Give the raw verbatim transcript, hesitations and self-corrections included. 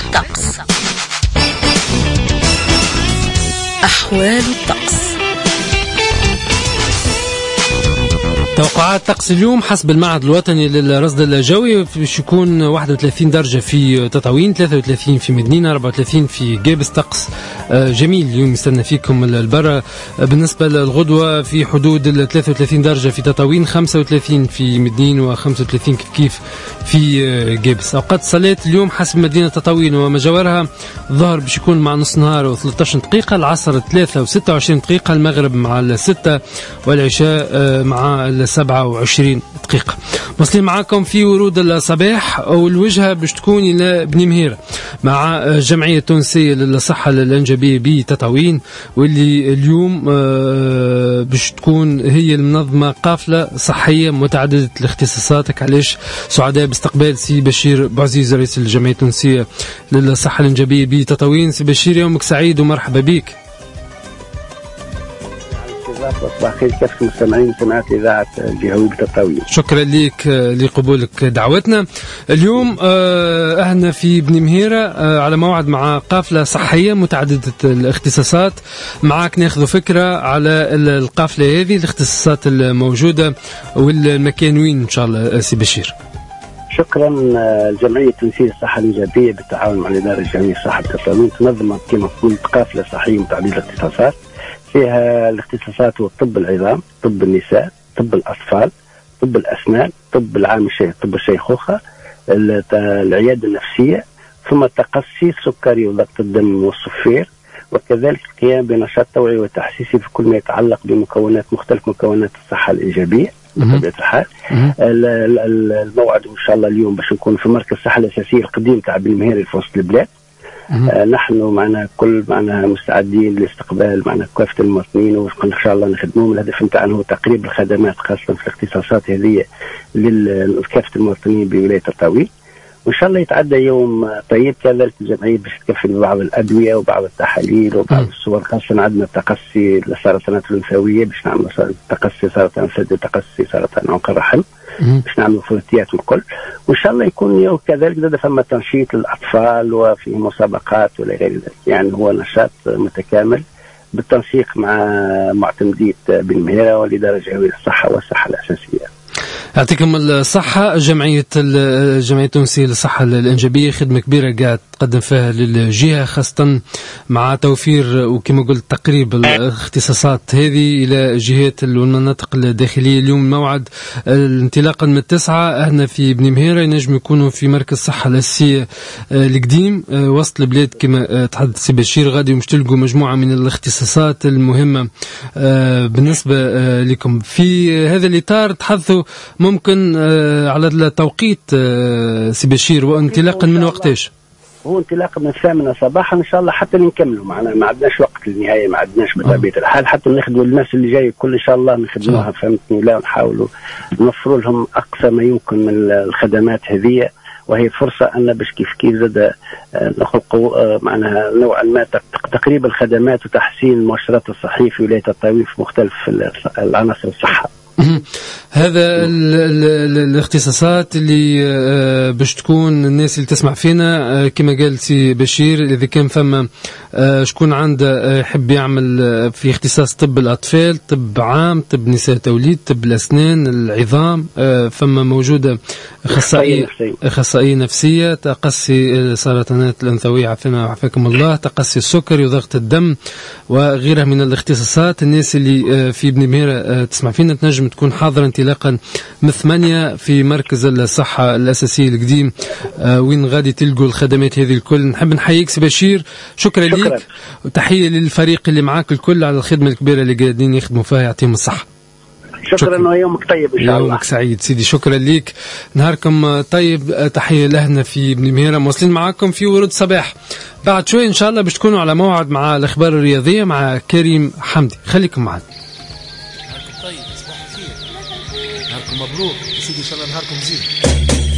الطقس. أحوال الطقس. توقعات طقس اليوم حسب المعهد الوطني للرصد الجوي باش يكون واحد وثلاثين درجة في تطاوين، ثلاثة وثلاثين في مدينة، أربعة وثلاثين في جابس. طقس جميل اليوم يستنى فيكم البرة. بالنسبة للغدوة في حدود ثلاثة وثلاثين درجة في تطاوين، خمسة وثلاثين في مدينة وخمسة وثلاثين كيف كيف في جابس. أوقات الصلاة اليوم حسب مدينة تطاوين ومجاورها الظهر باش يكون مع نص نهار و13 دقيقة، العصر ثلاثة وستة وعشرين دقيقة، المغرب مع الستة والعشاء مع سبعة وعشرين دقيقة. وصلين معاكم في ورود الصباح، والوجهة باش تكون إلى بني مهيرة مع الجمعية التونسية للصحة الإنجابية بتطاوين، واللي اليوم باش تكون هي المنظمة قافلة صحية متعددة الاختصاصات. علاش سعداء باستقبال سي بشير بوعزيز رئيس الجمعية التونسية للصحة الإنجابية بتطاوين. سي بشير يومك سعيد ومرحبا بك. صباح الخير كافة المستمعين سماعات إذاعة الجهوي بتطاوين. شكرا لك لقبولك دعوتنا. اليوم احنا في بني مهيرة على موعد مع قافلة صحية متعددة الاختصاصات. معاك ناخذ فكرة على القافلة هذه، الاختصاصات الموجودة والمكان وين إن شاء الله. سي بشير. شكرا. الجمعية التونسية للصحة الإنجابية بالتعاون مع الإدارة الجامعية للصحة بتطاوين تنظم كما قلت قافلة صحية متعددة الاختصاصات، فيها الاختصاصات والطب العظام، طب النساء، طب الأطفال، طب الأسنان، طب العام الشيخ، طب الشيخوخة، العيادة النفسية، ثم التقصي السكري وضغط الدم والصفير، وكذلك القيام بنشاط توعي وتحسيسي في كل ما يتعلق بمكونات مختلف مكونات الصحة الإيجابية بطبيعة الحال. الموعد إن شاء الله اليوم باش نكون في مركز الصحة الأساسية القديم تاع بن مهيرة في وسط البلاد. آه نحن معنا كل معنا مستعدين لاستقبال معنا كافة المواطنين، وإن شاء الله نخدمهم. الهدف نتاعنا هو تقريب الخدمات خاصة في الاختصاصات هذه لكافة المواطنين بولاية تطاوين، وإن شاء الله يتعدى يوم طيب. كذلك الجمعية باش تكفل ببعض الأدوية وبعض التحاليل وبعض الصور، خاصة عندنا تقصي للسرطانات الأنثوية باش نعمل تقصي سرطان الثدي وتقصي سرطان عنق الرحم باش نعمل فولتيات والكل. وإن شاء الله يكون يوم كذلك زاد فما تنشيط للأطفال وفي مسابقات ولا غير ذلك. يعني هو نشاط متكامل بالتنسيق مع معتمدية بن مهيرة والإدارة الجهوية للصحة والصحة الأساسية. يعطيكم الصحة. جمعية الجمعية التونسية للصحة الإنجابية خدمة كبيرة قاعد تقدم فيها للجهة، خاصة مع توفير وكما قلت تقريب الاختصاصات هذه إلى جهات والمناطق الداخلية. اليوم موعد انطلاقا من التسعة احنا في بني مهيرة، ينجم يكونوا في مركز الصحة الأساسية القديم وسط البلاد كما تحدث سي بشير. غادي مش تلقوا مجموعة من الاختصاصات المهمة بالنسبة لكم. في هذا الإطار تحدثوا ممكن على التوقيت سي بشير، وانطلاقا من وقتاش؟ هو انطلاقا من الثامنة صباحا ان شاء الله حتى نكملوا. معنا ما عندناش وقت للنهايه، ما عندناش بطبيعه الحال حتى نخدموا الناس اللي جاي كل ان شاء الله نخدموها. فهمتني؟ لا نحاولوا نوفروا لهم اقصى ما يمكن من الخدمات هذه، وهي فرصه ان باش كيف كيف زاد نخلقوا معناها نوعا ما تقريب الخدمات وتحسين المؤشرات الصحيه في ولايه تطاوين في مختلف العناصر الصحه. هذا الاختصاصات اللي باش تكون الناس اللي تسمع فينا كما قال سي بشير، إذا كان فما شكون عنده يحب يعمل في اختصاص طب الأطفال، طب عام، طب نساء توليد، طب الأسنان، العظام، فما موجودة أخصائية أخصائية نفسية، تقصي سرطانات الأنثوية عافانا وعافاكم الله، تقصي السكري وضغط الدم وغيرها من الاختصاصات. الناس اللي في بني مهيرة تسمع فينا تنجم تكون حاضرة انطلاقا من ثمانية في مركز الصحة الأساسية القديم وين غادي تلقوا الخدمات هذه الكل. نحب نحييك سي بشير، شكرا, شكرا ليك، وتحية للفريق اللي معاك الكل على الخدمة الكبيرة اللي قاعدين يخدموا فيها، يعطيهم الصحة. شكرا, شكرا. ويومك طيب إن شاء الله. يومك سعيد سيدي، شكرا ليك، نهاركم طيب. تحية لهنا في بني مهيرة. موصلين معاكم في ورود صباح. بعد شوي إن شاء الله باش تكونوا على موعد مع الأخبار الرياضية مع كريم حمدي. خليكم معنا. نهاركم طيب، صباح الخير، نهاركم مبروك سيدي، إن شاء الله نهاركم زين.